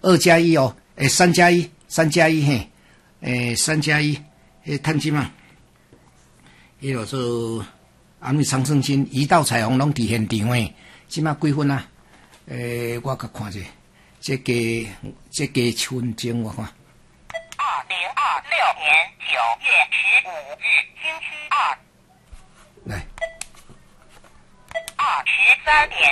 2+1哦，3+1嘿，3+1，看见嘛？迄落做安慰长胜新一道彩虹拢伫现场诶，即马几分啊？我甲看者，这家分钟我看。2026 年9月15日，星期二。 来。 23点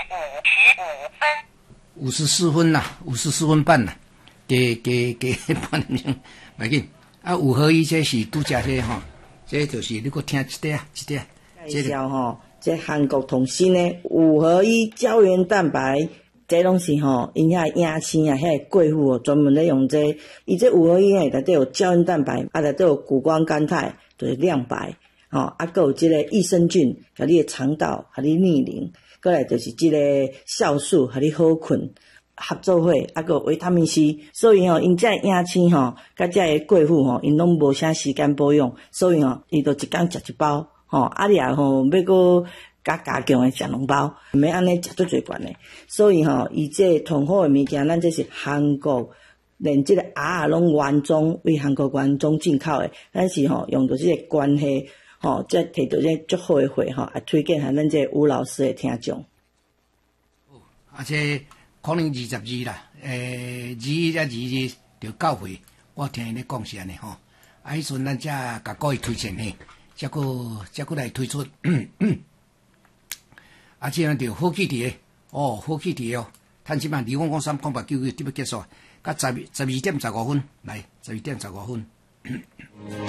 55分。 54分啦，54分半啦，加半分钟，袂紧。5合1这是拄则这吼，这就是你搁听一点。 介绍吼，这韩国同新的5合1胶原蛋白，这拢是吼，因遐亚青啊，遐贵妇哦，专门咧用这。伊这5合1内底有胶原蛋白，内底有谷胱甘肽，就是亮白，吼，搁有这个益生菌，甲你的肠道，甲你逆龄，过来就是这个酵素，甲你好困。合作伙，还有维他命 C， 所以吼，因这亚青吼，甲这个贵妇吼，因拢无啥时间保养，所以吼，伊就一天食一包，吼，你也吼要搁加强的食2包，毋免安尼食足侪罐的。所以吼，伊这同好的物件，咱这是韩国，连这个鸭拢原装为韩国原装进口的，咱是吼用到这个关系，吼，才摕到这足好的货吼，也推荐下咱这吴老师的听众。 这可能22啦，21就到岁，我听因咧讲是安尼吼。迄阵咱才甲各位推荐呢，才搁来推出。这样就好起伫哦，好起伫哦。趁即摆253讲899就要结束，到12点15分，来12点15分。